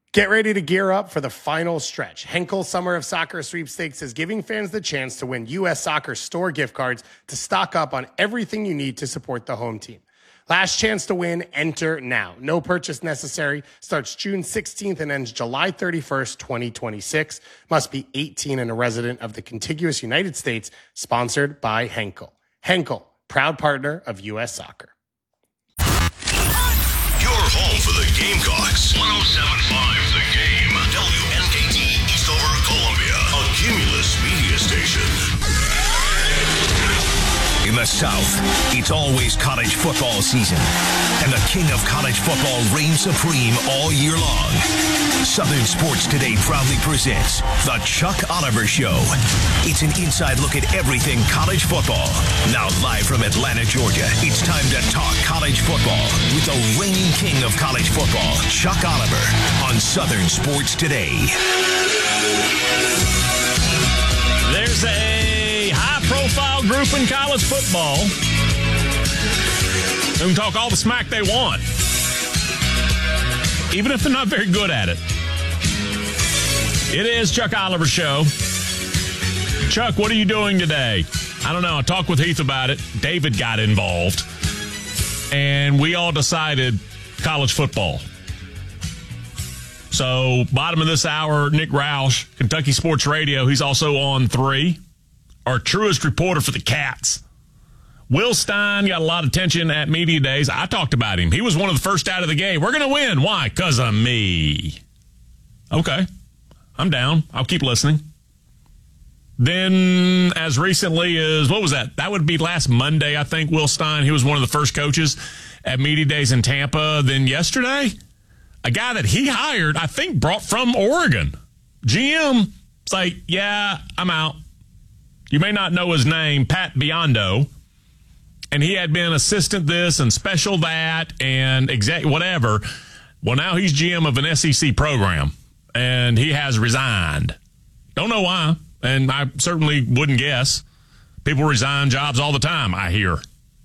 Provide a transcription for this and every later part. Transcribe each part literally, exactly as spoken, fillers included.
Get ready to gear up for the final stretch. Henkel Summer of Soccer Sweepstakes is giving fans the chance to win U S Soccer store gift cards to stock up on everything you need to support the home team. Last chance to win, enter now. No purchase necessary. Starts June sixteenth and ends July thirty-first, twenty twenty-six. Must be eighteen and a resident of the contiguous United States. Sponsored by Henkel. Henkel, proud partner of U S Soccer. Your home for the Gamecocks. one oh seven point five The Game. W N K T Eastover, Columbia. A Cumulus media station. In the South, it's always college football season, and the king of college football reigns supreme all year long. Southern Sports Today proudly presents The Chuck Oliver Show. It's an inside look at everything college football. Now live from Atlanta, Georgia, it's time to talk college football with the reigning king of college football, Chuck Oliver, on Southern Sports Today. There's a high-profile group in college football who can talk all the smack they want, even if they're not very good at it. It is Chuck Oliver Show. Chuck, what are you doing today? I don't know. I talked with Heath about it. David got involved, and we all decided college football. So, bottom of this hour, Nick Roush, Kentucky Sports Radio. He's also on three. Our truest reporter for the Cats. Will Stein got a lot of attention at media days. I talked about him. He was one of the first out of the game. We're going to win. Why? Because of me. Okay. I'm down. I'll keep listening. Then, as recently as, what was that? That would be last Monday, I think, Will Stein. He was one of the first coaches at media days in Tampa. Then yesterday, a guy that he hired, I think, brought from Oregon. G M, it's like, yeah, I'm out. You may not know his name, Pat Biondo. And he had been assistant this and special that and exact whatever. Well, now he's G M of an S E C program, and he has resigned. Don't know why, and I certainly wouldn't guess. People resign jobs all the time, I hear.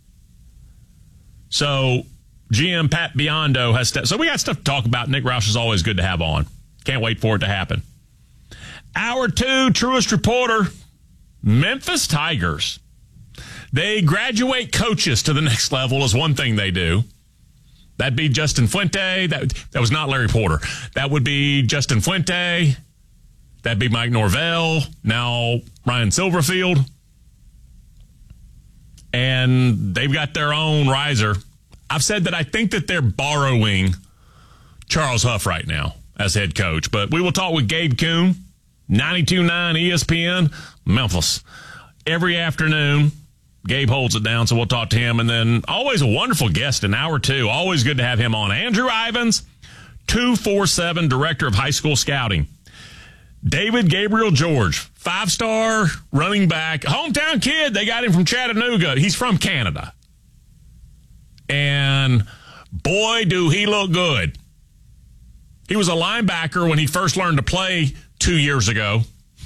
So G M Pat Biondo has st- so we got stuff to talk about. Nick Roush is always good to have on. Can't wait for it to happen. Hour two, truest reporter, Memphis Tigers. They graduate coaches to the next level is one thing they do. That'd be Justin Fuente. That, that was not Larry Porter. That would be Justin Fuente. That'd be Mike Norvell. Now Ryan Silverfield. And they've got their own riser. I've said that I think that they're borrowing Charles Huff right now as head coach. But we will talk with Gabe Kuhn, ninety-two point nine E S P N, Memphis. Every afternoon, Gabe holds it down, so we'll talk to him. And then always a wonderful guest in hour two. Always good to have him on. Andrew Ivins, two forty-seven, Director of High School Scouting. David Gabriel George, five-star running back, hometown kid. They got him from Chattanooga. He's from Canada. And boy, do he look good. He was a linebacker when he first learned to play two years ago.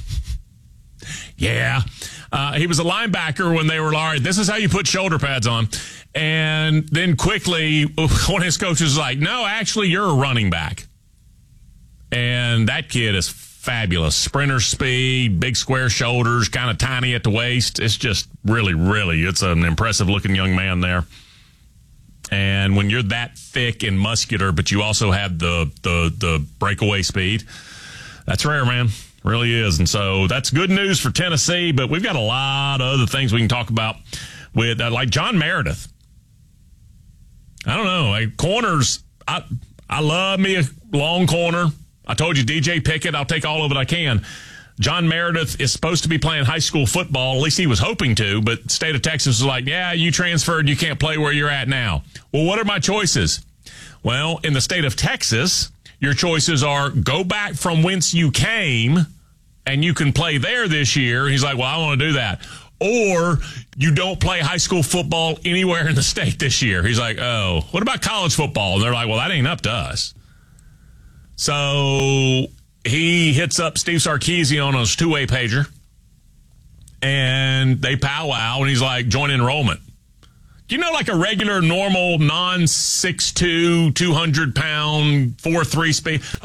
Yeah. Uh, he was a linebacker when they were, all right, this is how you put shoulder pads on. And then quickly, one of his coaches was like, no, actually, you're a running back. And that kid is fabulous. Sprinter speed, big square shoulders, kind of tiny at the waist. It's just really, really, it's an impressive-looking young man there. And when you're that thick and muscular, but you also have the the the breakaway speed, that's rare, man. Really is. And so that's good news for Tennessee, but we've got a lot of other things we can talk about with, uh, like John Meredith. I don't know. Like corners, I I love me a long corner. I told you, D J Pickett, I'll take all of it I can. John Meredith is supposed to be playing high school football. At least he was hoping to, but the state of Texas was like, yeah, you transferred. You can't play where you're at now. Well, what are my choices? Well, in the state of Texas, your choices are go back from whence you came and you can play there this year. He's like, well, I want to do that. Or you don't play high school football anywhere in the state this year. He's like, oh, what about college football? And they're like, well, that ain't up to us. So he hits up Steve Sarkisian on his two-way pager, and they powwow, and he's like, join enrollment. Do you know, like a regular, normal, non six two, two hundred pound, four three speed?